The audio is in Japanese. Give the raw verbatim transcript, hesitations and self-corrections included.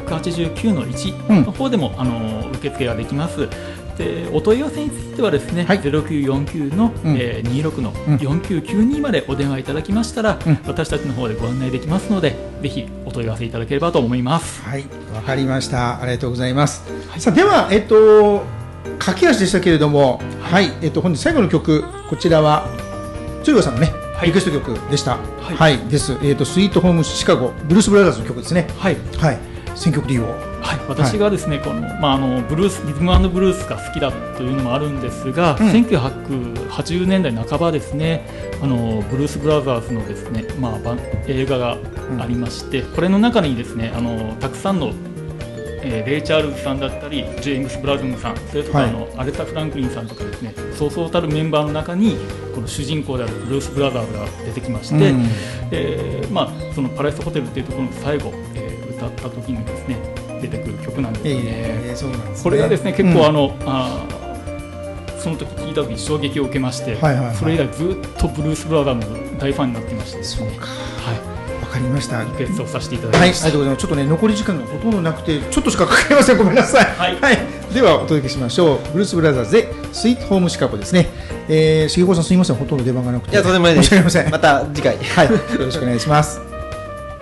くはちじゅうきゅうのいちの方でも、うん、あの受付ができます。でお問い合わせについてはですね、はい、ゼロきゅうよんきゅうの、うんえー、にじゅうろくのよんきゅうきゅうにまでお電話いただきましたら、うん、私たちの方でご案内できますので、ぜひお問い合わせいただければと思います。 はい、わかりました。ありがとうございます。はい、さあでは、えっと、駆け足でしたけれども、はい、はい、えっと、本日最後の曲、こちらは鶴子さんのね、はい、リクエスト曲でした。はい、はい、です。えっと、スイートホームシカゴブルースブラザーズの曲ですね。はい、はい、選曲理由を。 はい、私がですね、はい、このまああのブルースリズム&ブルースが好きだというのもあるんですが、うん、せんきゅうひゃくはちじゅうねんだいなかばですね、あのブルースブラザーズのですね、まあ映画がありまして、うん、これの中にですね、あのたくさんのえー、レイ・チャールズさんだったりジェームス・ブラズムさん、それとか、はい、あのアレタ・フランクリンさんとかですね、そうそうたるメンバーの中にこの主人公であるブルース・ブラザーズが出てきまして、うんえーまあ、そのパラダイスホテルっていうところの最後、えー、歌った時にですね出てくる曲なんですね。えー、そうなんですね。これがですね結構あの、うん、あその時聞いた時衝撃を受けまして、はいはいはい、それ以来ずっとブルース・ブラザーズの大ファンになっていましてですね。そうか、はいわかりました。 リクエストをさせていただきました。 はい、ありがとうございます。ちょっとね残り時間がほとんどなくてちょっとしかかかりません。ごめんなさい。はい。はい、ではお届けしましょう。ブルースブラザーズでスイートホームシカゴですね。えー、重子さんすみません、ほとんど出番がなくて。 いやとてもないです。申し訳ありません。また次回。 はい。よろしくお願いします。